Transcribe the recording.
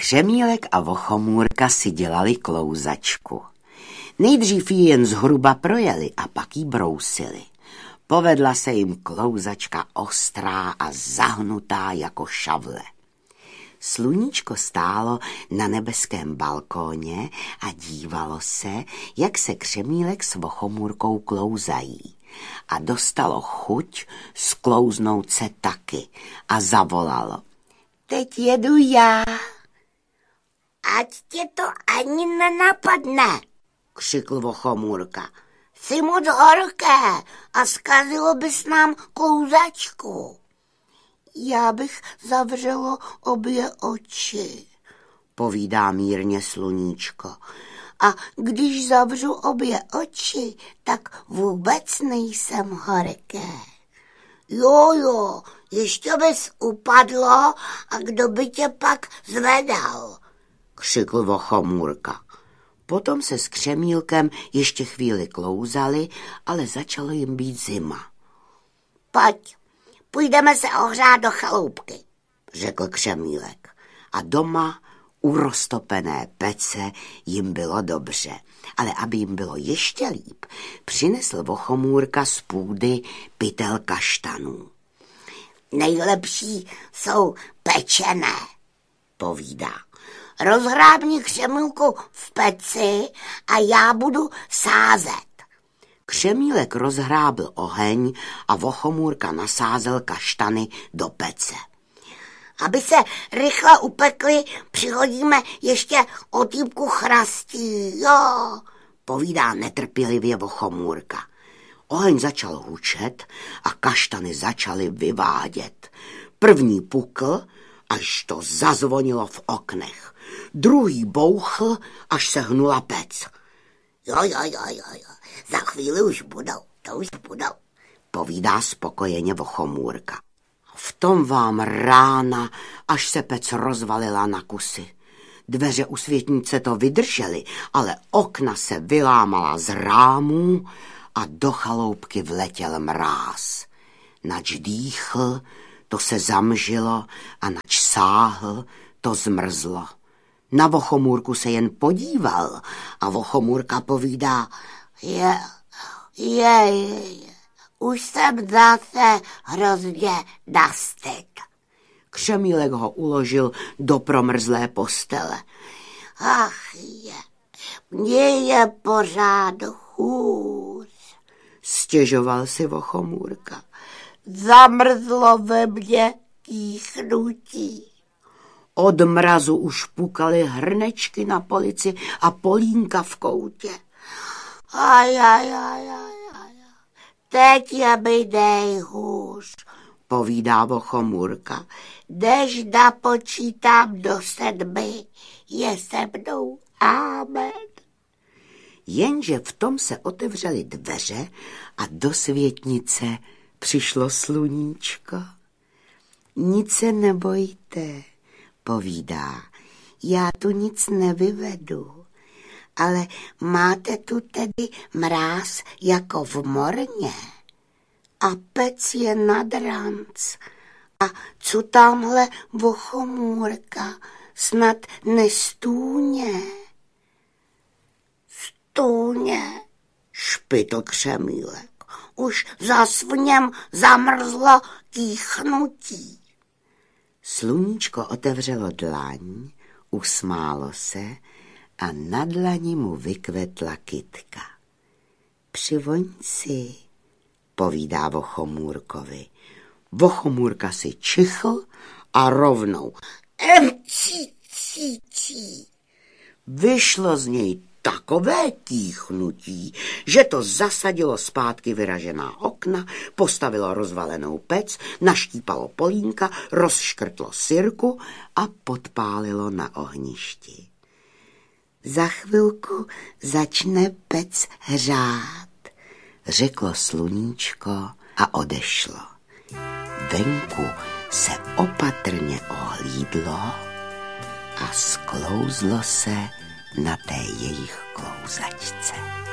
Křemílek a Vochomůrka si dělali klouzačku. Nejdřív ji jen zhruba projeli a pak ji brousili. Povedla se jim klouzačka ostrá a zahnutá jako šavle. Sluníčko stálo na nebeském balkóně a dívalo se, jak se Křemílek s Vochomůrkou klouzají. A dostalo chuť sklouznout se taky a zavolalo. Teď jedu já. Ať tě to ani nenapadne, křikl Vochomůrka. Jsi moc horké a zkazilo bys nám klouzačku. Já bych zavřelo obě oči, povídá mírně Sluníčko. A když zavřu obě oči, tak vůbec nejsem horké. Jo, ještě bys upadlo a kdo by tě pak zvedal, křikl Vochomůrka. Potom se s Křemílkem ještě chvíli klouzali, ale začalo jim být zima. Pojď, půjdeme se ohřát do chaloupky, řekl Křemílek. A doma u roztopené pece jim bylo dobře. Ale aby jim bylo ještě líp, přinesl Vochomůrka z půdy pytel kaštanů. Nejlepší jsou pečené, povídá. Rozhrábni Křemílku v peci a já budu sázet. Křemílek rozhrábl oheň a Vochomůrka nasázel kaštany do pece. Aby se rychle upekly, přihodíme ještě otýpku chrastí, jo, povídá netrpělivě Vochomůrka. Oheň začal hučet a kaštany začaly vyvádět. První pukl, až to zazvonilo v oknech. Druhý bouchl, až se hnula pec. Jo, za chvíli už budou, povídá spokojeně Vochomůrka. V tom vám rána, až se pec rozvalila na kusy. Dveře u světnice to vydržely, ale okna se vylámala z rámů a do chaloupky vletěl mráz. Nač dýchl, to se zamžilo a nač sáhl, to zmrzlo. Na Vochomůrku se jen podíval a Vochomůrka povídá, už jsem zase hrozně nastyk. Křemílek ho uložil do promrzlé postele. Ach mně je pořád hůř, stěžoval si Vochomůrka. Zamrzlo ve mně kýchnutí. Od mrazu už pukaly hrnečky na polici a polínka v koutě. Teď je mi nejhůř, povídá Vochomůrka. Než napočítám do 7, je se mnou amen. Jenže v tom se otevřely dveře a do světnice přišlo Sluníčko. Nic se nebojte, povídá, já tu nic nevyvedu, ale máte tu tedy mráz jako v morně a pec je nad ranc. A co tamhle Vochomůrka, snad nestůně? Stůně, špitl Křemílek. Už zas v něm zamrzlo kýchnutí. Sluníčko otevřelo dlaň, usmálo se a na dlani mu vykvetla kytka. Přivoň si, povídá Vochomůrkovi. Vochomůrka si čichl a rovnou vyšlo z něj takové kýchnutí, že to zasadilo zpátky vyražená okna, postavilo rozvalenou pec, naštípalo polínka, rozškrtlo sirku a podpálilo na ohništi. Za chvilku začne pec hřát, řeklo Sluníčko a odešlo. Venku se opatrně ohlídlo a sklouzlo se na té jejich klouzačce.